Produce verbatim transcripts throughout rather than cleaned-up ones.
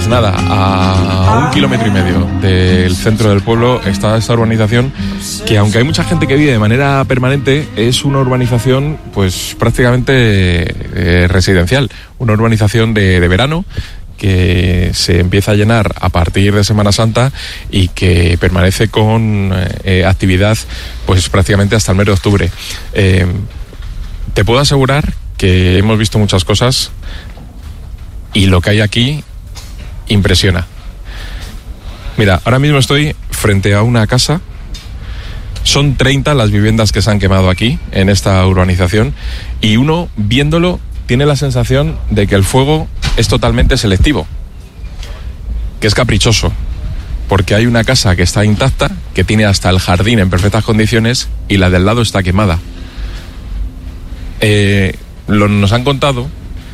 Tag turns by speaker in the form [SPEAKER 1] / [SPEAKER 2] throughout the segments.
[SPEAKER 1] Pues nada, a un kilómetro y medio del centro del pueblo está esta urbanización que, aunque hay mucha gente que vive de manera permanente, es una urbanización pues prácticamente eh, residencial, una urbanización de, de verano que se empieza a llenar a partir de Semana Santa y que permanece con eh, actividad pues prácticamente hasta el mes de octubre. Eh, te puedo asegurar que hemos visto muchas cosas y lo que hay aquí impresiona. Mira, ahora mismo estoy frente a una casa. Son treinta las viviendas que se han quemado aquí, en esta urbanización, y uno, viéndolo, tiene la sensación de que el fuego es totalmente selectivo, que es caprichoso, porque hay una casa que está intacta, que tiene hasta el jardín en perfectas condiciones, y la del lado está quemada. Eh, lo, nos han contado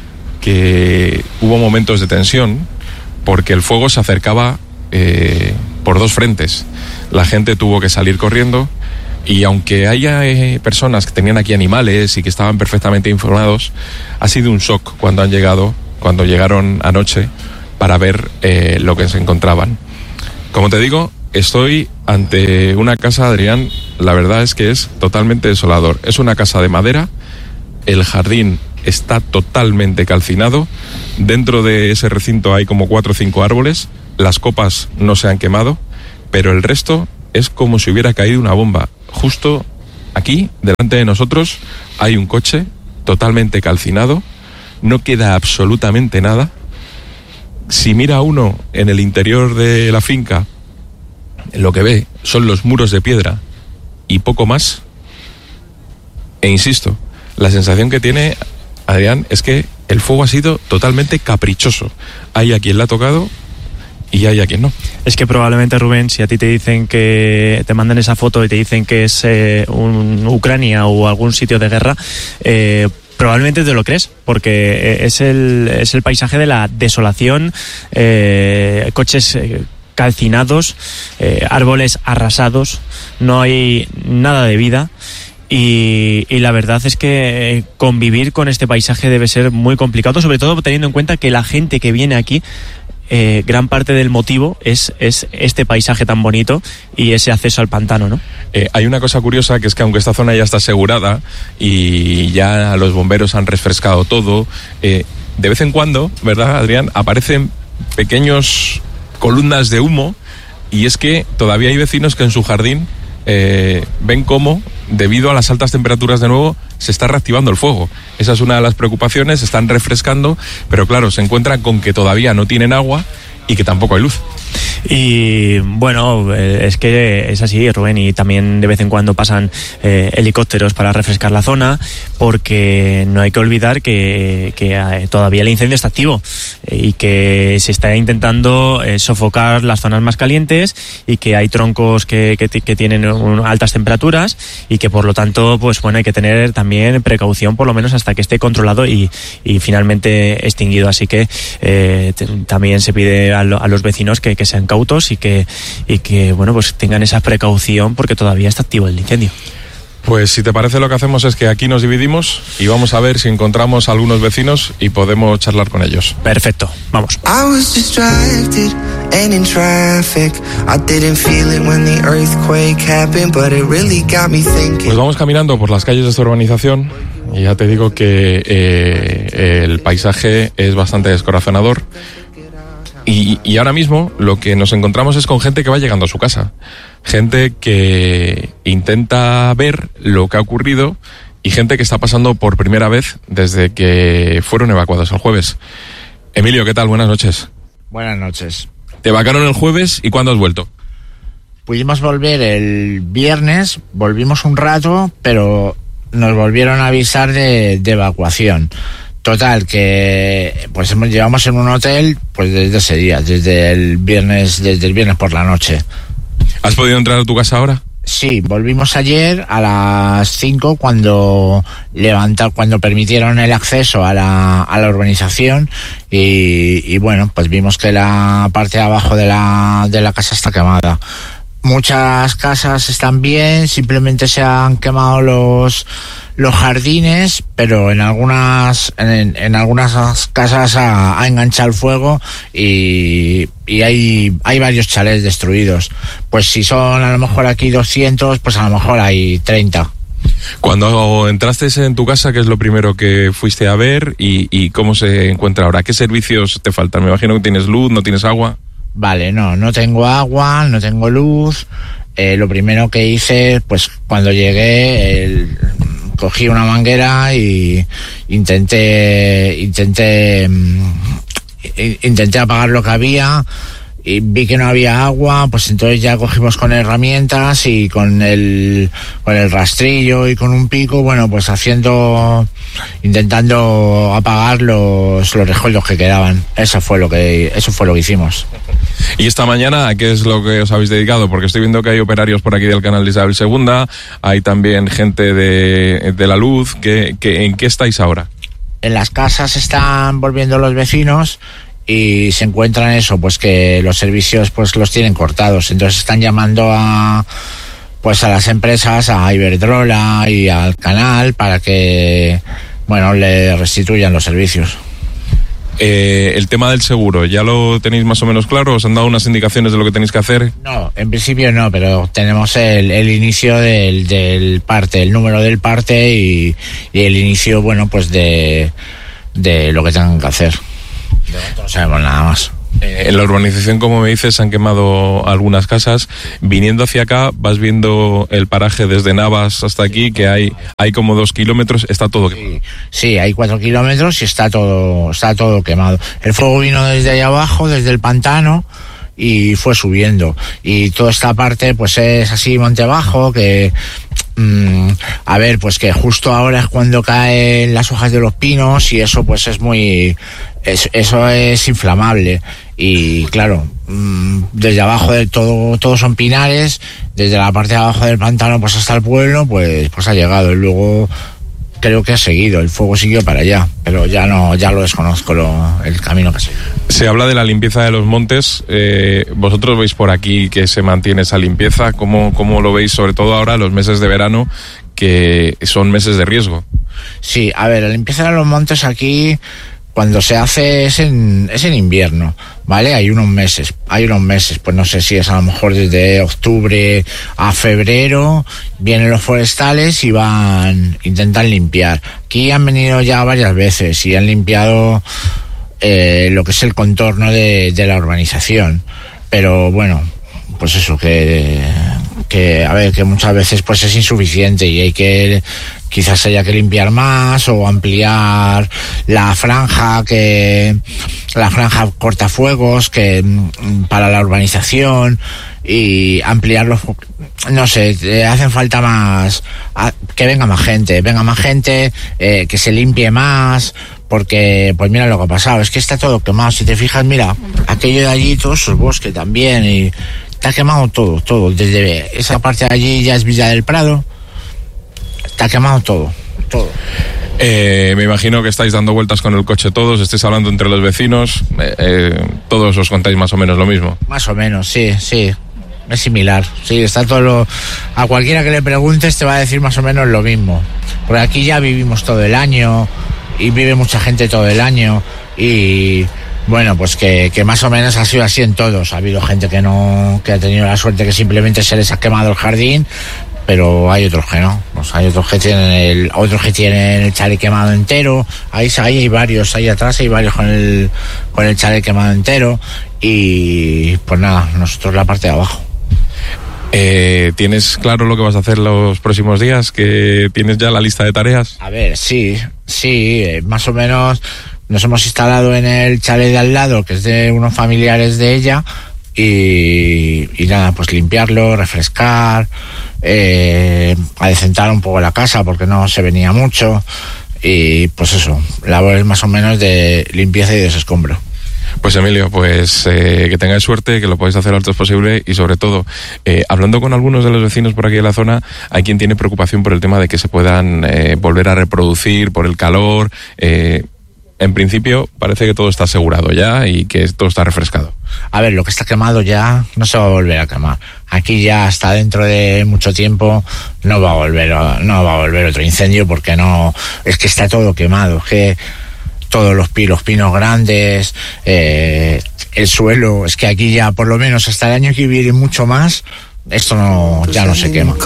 [SPEAKER 1] que hubo momentos de tensión, porque el fuego se acercaba eh, por dos frentes. La gente tuvo que salir corriendo y, aunque haya eh, personas que tenían aquí animales y que estaban perfectamente informados, ha sido un shock cuando han llegado, cuando llegaron anoche para ver eh, lo que se encontraban. Como te digo, estoy ante una casa, Adrián, la verdad es que es totalmente desolador. Es una casa de madera, el jardín está totalmente calcinado. Dentro de ese recinto hay como cuatro o cinco árboles, las copas no se han quemado, pero el resto es como si hubiera caído una bomba. Justo aquí, delante de nosotros, hay un coche totalmente calcinado, no queda absolutamente nada. Si mira uno en el interior de la finca, lo que ve son los muros de piedra y poco más. E insisto, la sensación que tiene Adrián es que el fuego ha sido totalmente caprichoso. Hay a quien le ha tocado y hay a quien no.
[SPEAKER 2] Es que probablemente, Rubén, si a ti te dicen que te mandan esa foto y te dicen que es eh, un Ucrania o algún sitio de guerra, eh, probablemente te lo crees, porque es el, es el paisaje de la desolación, eh, coches eh, calcinados, eh, árboles arrasados, no hay nada de vida. Y, y la verdad es que convivir con este paisaje debe ser muy complicado, sobre todo teniendo en cuenta que la gente que viene aquí, eh, gran parte del motivo es, es este paisaje tan bonito y ese acceso al pantano, ¿no?
[SPEAKER 1] Eh, hay una cosa curiosa, que es que aunque esta zona ya está asegurada y ya los bomberos han refrescado todo, eh, de vez en cuando, ¿verdad, Adrián?, aparecen pequeños columnas de humo, y es que todavía hay vecinos que en su jardín eh, ven cómo, debido a las altas temperaturas de nuevo, se está reactivando el fuego. Esa es una de las preocupaciones, se están refrescando, pero claro, se encuentran con que todavía no tienen agua y que tampoco hay luz.
[SPEAKER 2] Y bueno, es que es así, Rubén, y también de vez en cuando pasan eh, helicópteros para refrescar la zona, porque no hay que olvidar que, que todavía el incendio está activo y que se está intentando eh, sofocar las zonas más calientes, y que hay troncos que, que, que tienen un, altas temperaturas, y que por lo tanto, pues bueno, hay que tener también precaución, por lo menos hasta que esté controlado y, y finalmente extinguido. Así que eh, t- también se pide a, lo, a los vecinos que, que sean cautos y que, y que bueno, pues tengan esa precaución, porque todavía está activo el incendio.
[SPEAKER 1] Pues si te parece, lo que hacemos es que aquí nos dividimos y vamos a ver si encontramos a algunos vecinos y podemos charlar con ellos.
[SPEAKER 2] Perfecto, vamos.
[SPEAKER 1] Pues vamos caminando por las calles de esta urbanización y ya te digo que eh, el paisaje es bastante descorazonador. Y, y ahora mismo lo que nos encontramos es con gente que va llegando a su casa, gente que intenta ver lo que ha ocurrido y gente que está pasando por primera vez desde que fueron evacuados el jueves. Emilio, ¿qué tal? Buenas noches.
[SPEAKER 3] Buenas noches.
[SPEAKER 1] Te evacuaron el jueves, ¿y cuándo has vuelto?
[SPEAKER 3] Pudimos volver el viernes, volvimos un rato, pero nos volvieron a avisar de, de evacuación. Total, que pues hemos, llevamos en un hotel pues desde ese día, desde el viernes, desde el viernes por la noche.
[SPEAKER 1] ¿Has podido entrar a tu casa ahora?
[SPEAKER 3] Sí, volvimos ayer a las cinco cuando levanta, cuando permitieron el acceso a la, a la urbanización y, y bueno, pues vimos que la parte de abajo de la, de la casa está quemada. Muchas casas están bien, simplemente se han quemado los los jardines, pero en algunas en, en algunas casas ha, ha enganchado el fuego y, y hay, hay varios chalés destruidos. Pues si son a lo mejor aquí doscientos, pues a lo mejor hay treinta.
[SPEAKER 1] Cuando entraste en tu casa, ¿qué es lo primero que fuiste a ver y, y cómo se encuentra ahora? ¿Qué servicios te faltan? Me imagino que tienes luz, ¿no tienes agua?
[SPEAKER 3] Vale, no, no tengo agua, no tengo luz. Eh, lo primero que hice, pues cuando llegué, el, cogí una manguera y intenté, intenté, intenté apagar lo que había. Y vi que no había agua, pues entonces ya cogimos con herramientas y con el con el rastrillo y con un pico, bueno, pues haciendo, intentando apagar los los rescoldos que quedaban. Eso fue lo que eso fue lo que hicimos.
[SPEAKER 1] ¿Y esta mañana a qué es lo que os habéis dedicado? Porque estoy viendo que hay operarios por aquí del canal de Isabel segunda, hay también gente de, de la luz. ¿Qué, qué, ¿En qué estáis ahora?
[SPEAKER 3] En las casas están volviendo los vecinos y se encuentran eso, pues que los servicios pues los tienen cortados, entonces están llamando a pues a las empresas, a Iberdrola y al canal para que bueno le restituyan los servicios.
[SPEAKER 1] Eh, el tema del seguro, ¿ya lo tenéis más o menos claro? ¿Os han dado unas indicaciones de lo que tenéis que hacer?
[SPEAKER 3] No, en principio no, pero tenemos el, el inicio del, del parte, el número del parte y, y el inicio, bueno, pues de, de lo que tengan que hacer. De momento no sabemos nada más.
[SPEAKER 1] Eh, en la urbanización, como me dices, se han quemado algunas casas. Viniendo hacia acá, vas viendo el paraje desde Navas hasta aquí, que hay hay como dos kilómetros, está todo quemado.
[SPEAKER 3] Sí, sí, hay cuatro kilómetros y está todo, está todo quemado. El fuego vino desde ahí abajo, desde el pantano, y fue subiendo. Y toda esta parte, pues es así monte abajo, que... Mm, a ver, pues que justo ahora es cuando caen las hojas de los pinos y eso pues es muy... Es, eso es inflamable y claro, mmm, desde abajo de todo, todos son pinares, desde la parte de abajo del pantano pues hasta el pueblo, pues, pues ha llegado y luego creo que ha seguido, el fuego siguió para allá, pero ya no, ya lo desconozco lo, el camino que sigue.
[SPEAKER 1] Se habla de la limpieza de los montes, eh, vosotros veis por aquí que se mantiene esa limpieza, ¿cómo, cómo lo veis sobre todo ahora los meses de verano que son meses de riesgo?
[SPEAKER 3] Sí, a ver, la limpieza de los montes aquí cuando se hace es en, es en invierno, ¿vale? Hay unos meses, hay unos meses, pues no sé si es a lo mejor desde octubre a febrero, vienen los forestales y van, intentan limpiar. Aquí han venido ya varias veces y han limpiado eh, lo que es el contorno de, de la urbanización, pero bueno, pues eso, que, que, a ver, que muchas veces pues es insuficiente y hay que... Quizás haya que limpiar más o ampliar la franja que la franja cortafuegos que para la urbanización y ampliarlos, no sé, hacen falta más, que venga más gente, venga más gente, eh, que se limpie más, porque pues mira lo que ha pasado, es que está todo quemado, si te fijas, mira, aquello de allí, todo esos bosques también, y está quemado todo, todo, desde esa parte de allí ya es Villa del Prado. Está quemado todo, todo.
[SPEAKER 1] Eh, me imagino que estáis dando vueltas con el coche todos, estáis hablando entre los vecinos, eh, eh, todos os contáis más o menos lo mismo.
[SPEAKER 3] Más o menos, sí, sí, es similar. Sí, está todo lo... A cualquiera que le preguntes te va a decir más o menos lo mismo. Porque aquí ya vivimos todo el año y vive mucha gente todo el año y... Bueno, pues que, que más o menos ha sido así en todos. Ha habido gente que no, que ha tenido la suerte que simplemente se les ha quemado el jardín, pero hay otros que no, pues hay otros que tienen el, otros que tienen el chalet quemado entero, ahí, ahí hay varios, ahí atrás hay varios con el, con el chalet quemado entero y pues nada, nosotros la parte de abajo.
[SPEAKER 1] Eh, ¿Tienes claro lo que vas a hacer los próximos días? ¿Que tienes ya la lista de tareas?
[SPEAKER 3] A ver, sí, sí, eh, más o menos nos hemos instalado en el chalet de al lado, que es de unos familiares de ella, y, y nada, pues limpiarlo, refrescar, eh, adecentar un poco la casa porque no se venía mucho y pues eso, labores más o menos de limpieza y desescombro.
[SPEAKER 1] Pues Emilio, pues eh, que tengáis suerte, que lo podáis hacer lo antes posible y sobre todo, eh, hablando con algunos de los vecinos por aquí de la zona, hay quien tiene preocupación por el tema de que se puedan eh, volver a reproducir por el calor. Eh, en principio parece que todo está asegurado ya y que todo está refrescado.
[SPEAKER 3] A ver, lo que está quemado ya no se va a volver a quemar. Aquí ya hasta dentro de mucho tiempo no va a volver, no va a volver otro incendio, porque no, es que está todo quemado, es que todos los, los pinos grandes, eh, el suelo, es que aquí ya por lo menos hasta el año que viene mucho más, esto no, ya no se quema.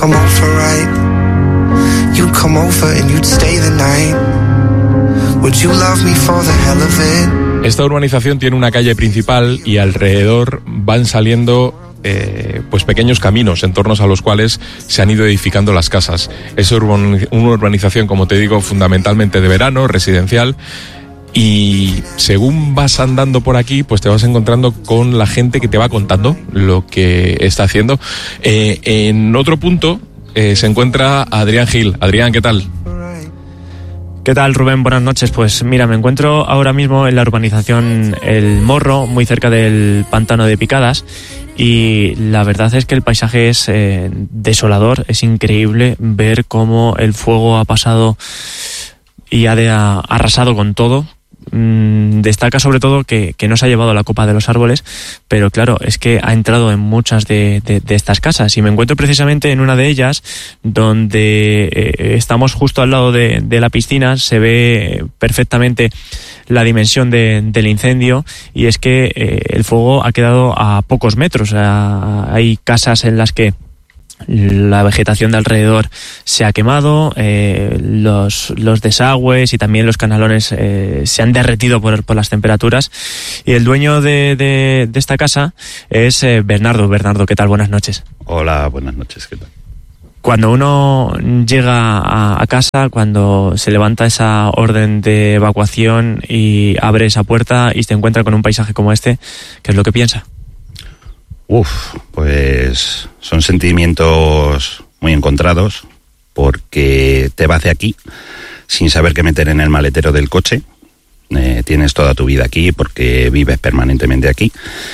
[SPEAKER 1] Esta urbanización tiene una calle principal y alrededor van saliendo eh, pues pequeños caminos en torno a los cuales se han ido edificando las casas. Es una urbanización, como te digo, fundamentalmente de verano, residencial. Y según vas andando por aquí, pues te vas encontrando con la gente que te va contando lo que está haciendo. Eh, en otro punto eh, se encuentra Adrián Gil. Adrián, ¿qué tal?
[SPEAKER 2] ¿Qué tal, Rubén? Buenas noches. Pues mira, me encuentro ahora mismo en la urbanización El Morro, muy cerca del pantano de Picadas, y la verdad es que el paisaje es eh, desolador. Es increíble ver cómo el fuego ha pasado y ha, de, ha arrasado con todo. Mm, destaca sobre todo que, que no se ha llevado la copa de los árboles, pero claro, es que ha entrado en muchas de, de, de estas casas, y me encuentro precisamente en una de ellas donde eh, estamos justo al lado de, de la piscina. Se ve perfectamente la dimensión de, del incendio, y es que eh, el fuego ha quedado a pocos metros. O sea, hay casas en las que la vegetación de alrededor se ha quemado, eh, los, los desagües y también los canalones eh, se han derretido por, por las temperaturas, y el dueño de, de, de esta casa es eh, Bernardo. Bernardo, ¿qué tal? Buenas noches.
[SPEAKER 4] Hola, buenas noches, ¿qué tal?
[SPEAKER 2] Cuando uno llega a, a casa, cuando se levanta esa orden de evacuación y abre esa puerta y se encuentra con un paisaje como este, ¿qué es lo que piensa?
[SPEAKER 4] Uf, pues son sentimientos muy encontrados, porque te vas de aquí sin saber qué meter en el maletero del coche. Eh, tienes toda tu vida aquí porque vives permanentemente aquí,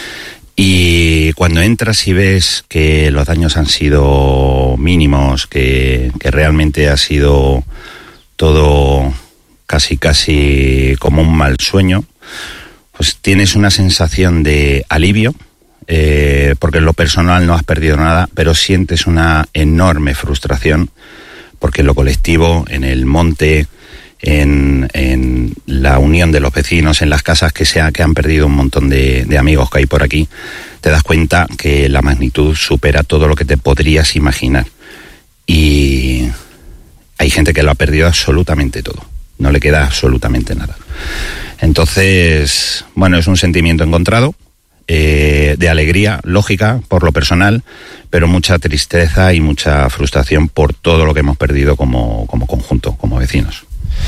[SPEAKER 4] y cuando entras y ves que los daños han sido mínimos, que, que realmente ha sido todo casi casi como un mal sueño, pues tienes una sensación de alivio. Eh, porque en lo personal no has perdido nada, pero sientes una enorme frustración, porque en lo colectivo, en el monte, en, en la unión de los vecinos, en las casas que, se ha, que han perdido un montón de, de amigos que hay por aquí, te das cuenta que la magnitud supera todo lo que te podrías imaginar. Y hay gente que lo ha perdido absolutamente todo, no le queda absolutamente nada. Entonces, bueno, es un sentimiento encontrado. Eh, de alegría, lógica, por lo personal, pero mucha tristeza y mucha frustración por todo lo que hemos perdido como, como conjunto, como vecinos.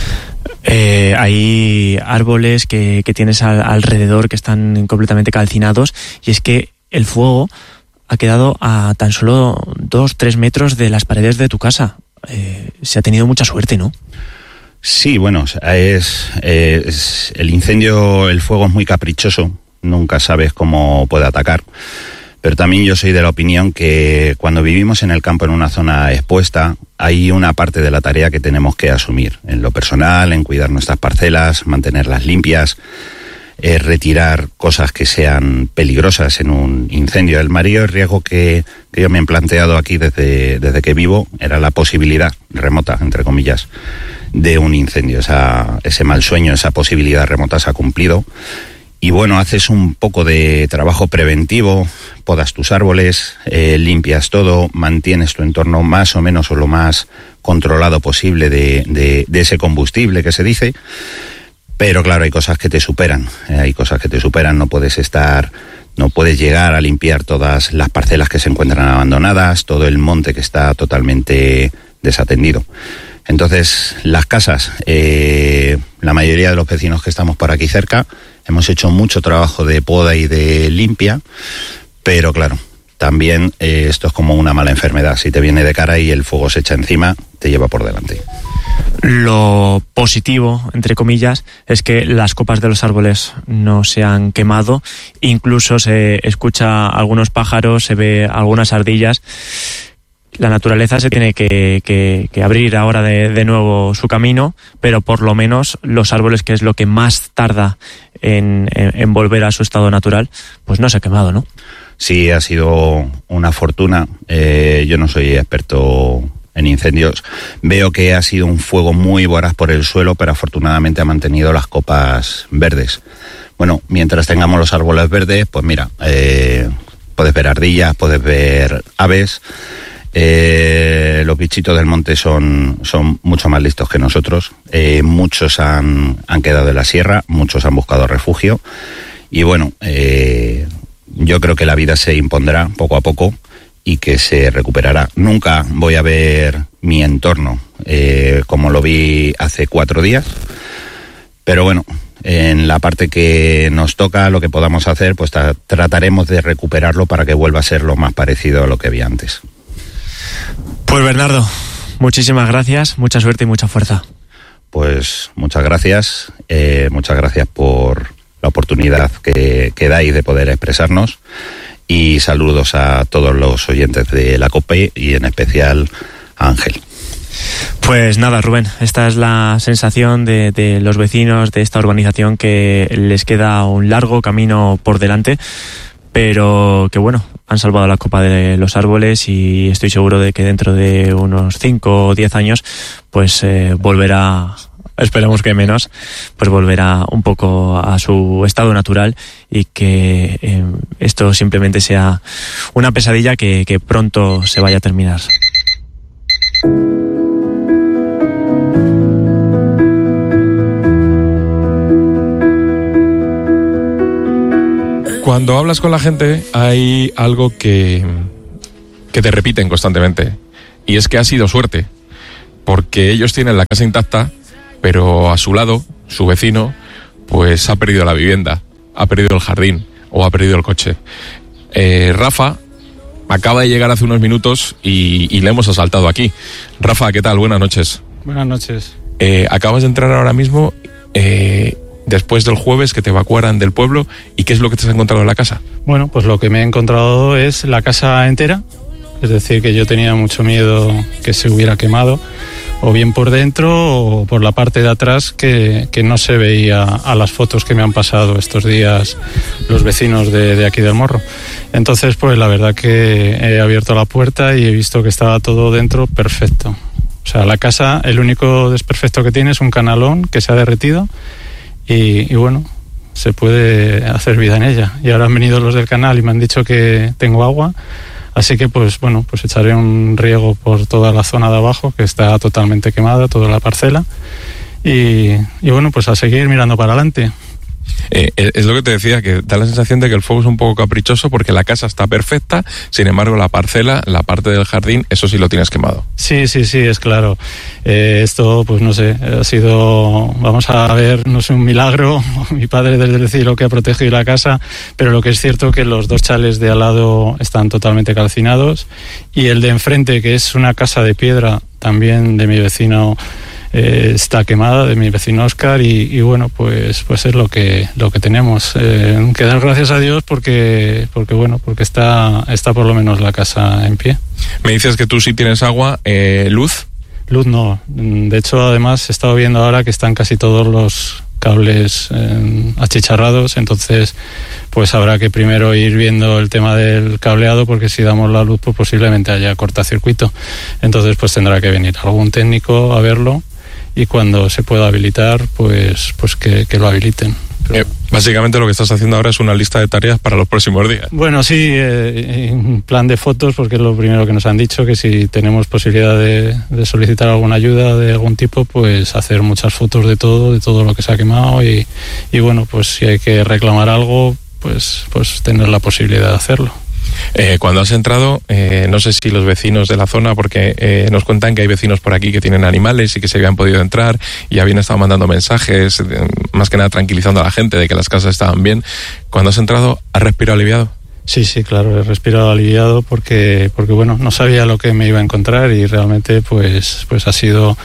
[SPEAKER 2] Eh, hay árboles que, que tienes al, alrededor que están completamente calcinados, y es que el fuego ha quedado a tan solo dos, tres metros de las paredes de tu casa. Eh, se ha tenido mucha suerte, ¿no?
[SPEAKER 4] Sí, bueno, es, es el incendio, el fuego es muy caprichoso. Nunca sabes cómo puede atacar, pero también yo soy de la opinión que cuando vivimos en el campo, en una zona expuesta, hay una parte de la tarea que tenemos que asumir, en lo personal, en cuidar nuestras parcelas, mantenerlas limpias, eh, retirar cosas que sean peligrosas en un incendio. El mayor riesgo que, que yo me he planteado aquí desde, desde que vivo era la posibilidad remota, entre comillas, de un incendio. Esa, ese mal sueño, esa posibilidad remota se ha cumplido. Y bueno, haces un poco de trabajo preventivo, podas tus árboles, eh, limpias todo, mantienes tu entorno más o menos o lo más controlado posible de, de, de ese combustible que se dice. Pero claro, hay cosas que te superan, eh, hay cosas que te superan, no puedes estar, no puedes llegar a limpiar todas las parcelas que se encuentran abandonadas, todo el monte que está totalmente desatendido. Entonces, las casas, eh, la mayoría de los vecinos que estamos por aquí cerca, hemos hecho mucho trabajo de poda y de limpia, pero claro, también eh, esto es como una mala enfermedad. Si te viene de cara y el fuego se echa encima, te lleva por delante.
[SPEAKER 2] Lo positivo, entre comillas, es que las copas de los árboles no se han quemado. Incluso se escucha algunos pájaros, se ve algunas ardillas. la naturaleza se tiene que, que, que abrir ahora de, de nuevo su camino, pero por lo menos los árboles, que es lo que más tarda en, en, en volver a su estado natural, pues no se ha quemado, ¿no?
[SPEAKER 4] Sí, ha sido una fortuna. Eh, yo no soy experto en incendios. Veo que ha sido un fuego muy voraz por el suelo, pero afortunadamente ha mantenido las copas verdes. Bueno, mientras tengamos los árboles verdes, pues mira, eh, puedes ver ardillas, puedes ver aves. Eh, los bichitos del monte son, son mucho más listos que nosotros. Eh, muchos han, han quedado en la sierra, muchos han buscado refugio. Y bueno, eh, yo creo que la vida se impondrá poco a poco y que se recuperará. Nunca voy a ver mi entorno eh, como lo vi hace cuatro días, pero bueno, en la parte que nos toca, lo que podamos hacer, pues tra- trataremos de recuperarlo para que vuelva a ser lo más parecido a lo que vi antes.
[SPEAKER 2] Pues Bernardo, muchísimas gracias, mucha suerte y mucha fuerza.
[SPEAKER 4] Pues muchas gracias, eh, muchas gracias por la oportunidad que, que dais de poder expresarnos. Y saludos a todos los oyentes de la COPE y en especial a Ángel.
[SPEAKER 2] Pues nada, Rubén, esta es la sensación de, de los vecinos de esta urbanización, que les queda un largo camino por delante, pero que bueno, han salvado la copa de los árboles y estoy seguro de que dentro de unos cinco o diez años pues eh, volverá, esperemos que menos, pues volverá un poco a su estado natural y que eh, esto simplemente sea una pesadilla que, que pronto se vaya a terminar.
[SPEAKER 1] Cuando hablas con la gente hay algo que, que te repiten constantemente, y es que ha sido suerte, porque ellos tienen la casa intacta, pero a su lado, su vecino, pues ha perdido la vivienda, ha perdido el jardín o ha perdido el coche. Eh, Rafa acaba de llegar hace unos minutos y, y le hemos asaltado aquí. Rafa, ¿qué tal? Buenas noches.
[SPEAKER 5] Buenas noches.
[SPEAKER 1] Eh, acabas de entrar ahora mismo eh, después del jueves que te evacuaran del pueblo. ¿Y qué es lo que te has encontrado en la casa?
[SPEAKER 5] Bueno, pues lo que me he encontrado es la casa entera, es decir, que yo tenía mucho miedo que se hubiera quemado, o bien por dentro o por la parte de atrás, que, que no se veía a las fotos que me han pasado estos días los vecinos de, de aquí del Morro. Entonces, pues la verdad que he abierto la puerta y he visto que estaba todo dentro perfecto. O sea, la casa, el único desperfecto que tiene es un canalón que se ha derretido y, y bueno, se puede hacer vida en ella. Y ahora han venido los del canal y me han dicho que tengo agua. Así que pues bueno, pues echaré un riego por toda la zona de abajo, que está totalmente quemada, toda la parcela, y, y bueno, pues a seguir mirando para adelante.
[SPEAKER 1] Eh, es lo que te decía, que da la sensación de que el fuego es un poco caprichoso, porque la casa está perfecta, sin embargo la parcela, la parte del jardín, eso sí lo tienes quemado.
[SPEAKER 5] Sí, sí, sí, es claro. Eh, esto, pues no sé, ha sido, vamos a ver, no sé, un milagro, mi padre desde el cielo que ha protegido la casa, pero lo que es cierto que los dos chales de al lado están totalmente calcinados, y el de enfrente, que es una casa de piedra, también de mi vecino, Eh, está quemada, de mi vecino Óscar, y, y bueno, pues pues es lo que lo que tenemos. Eh, que dar gracias a Dios porque porque bueno, porque está está por lo menos la casa en pie.
[SPEAKER 1] Me dices que tú sí tienes agua, eh, luz.
[SPEAKER 5] Luz no. De hecho, además he estado viendo ahora que están casi todos los cables eh, achicharrados, entonces pues habrá que primero ir viendo el tema del cableado, porque si damos la luz pues posiblemente haya cortocircuito. Entonces pues tendrá que venir algún técnico a verlo, y cuando se pueda habilitar, pues pues que, que lo habiliten. Pero...
[SPEAKER 1] Eh, básicamente lo que estás haciendo ahora es una lista de tareas para los próximos días.
[SPEAKER 5] Bueno, sí, eh, en plan de fotos, porque es lo primero que nos han dicho, que si tenemos posibilidad de, de solicitar alguna ayuda de algún tipo, pues hacer muchas fotos de todo, de todo lo que se ha quemado, y, y bueno, pues si hay que reclamar algo, pues, pues tener la posibilidad de hacerlo.
[SPEAKER 1] Eh, cuando has entrado, eh, no sé si los vecinos de la zona, porque eh, nos cuentan que hay vecinos por aquí que tienen animales y que se habían podido entrar y habían estado mandando mensajes, eh, más que nada tranquilizando a la gente de que las casas estaban bien. Cuando has entrado, ¿has respirado aliviado?
[SPEAKER 5] Sí, sí, claro, he respirado aliviado porque, porque bueno, no sabía lo que me iba a encontrar, y realmente pues, pues ha sido,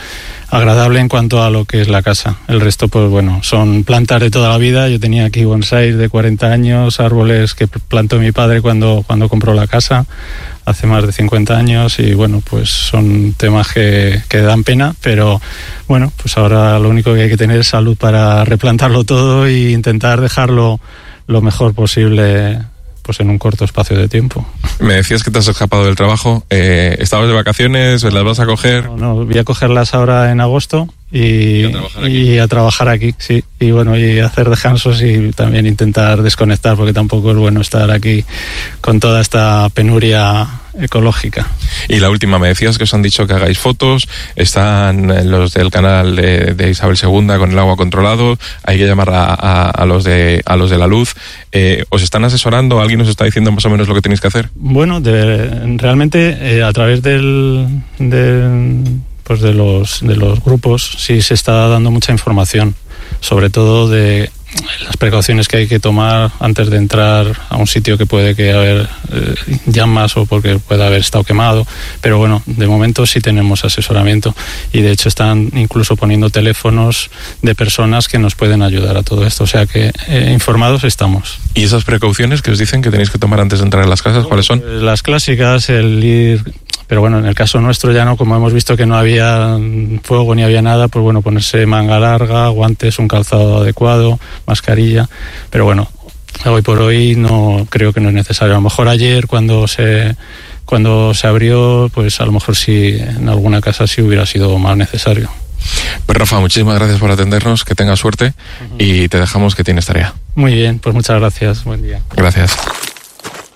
[SPEAKER 5] agradable en cuanto a lo que es la casa. El resto, pues bueno, son plantas de toda la vida. Yo tenía aquí bonsáis de cuarenta años, árboles que plantó mi padre cuando, cuando compró la casa, hace más de cincuenta años, y bueno, pues son temas que, que dan pena, pero bueno, pues ahora lo único que hay que tener es salud para replantarlo todo e intentar dejarlo lo mejor posible, pues en un corto espacio de tiempo.
[SPEAKER 1] Me decías que te has escapado del trabajo. Eh, ¿Estabas de vacaciones? ¿Las vas a coger?
[SPEAKER 5] No, no, voy a cogerlas ahora en agosto y, y, a, trabajar y a trabajar aquí, sí. Y bueno, y hacer descansos y también intentar desconectar, porque tampoco es bueno estar aquí con toda esta penuria ecológica.
[SPEAKER 1] Y la última, me decías que os han dicho que hagáis fotos, están los del canal de, de Isabel segunda con el agua controlado, hay que llamar a, a, a los de a los de la luz. Eh, ¿Os están asesorando? ¿Alguien os está diciendo más o menos lo que tenéis que hacer?
[SPEAKER 5] Bueno, de, realmente eh, a través del, del pues de los de los grupos sí se está dando mucha información, sobre todo de las precauciones que hay que tomar antes de entrar a un sitio que puede que haber eh, llamas o porque pueda haber estado quemado, pero bueno, de momento sí tenemos asesoramiento y de hecho están incluso poniendo teléfonos de personas que nos pueden ayudar a todo esto, o sea que eh, informados estamos.
[SPEAKER 1] ¿Y esas precauciones que os dicen que tenéis que tomar antes de entrar a las casas, cuáles son?
[SPEAKER 5] Las clásicas, el ir... Pero bueno, en el caso nuestro ya no, como hemos visto que no había fuego ni había nada, pues bueno, ponerse manga larga, guantes, un calzado adecuado, mascarilla. Pero bueno, hoy por hoy no creo que no es necesario. A lo mejor ayer cuando se cuando se abrió, pues a lo mejor sí en alguna casa sí hubiera sido más necesario.
[SPEAKER 1] Pues Rafa, muchísimas gracias por atendernos, que tengas suerte uh-huh. y te dejamos que tienes tarea.
[SPEAKER 5] Muy bien, pues muchas gracias, buen día.
[SPEAKER 1] Gracias.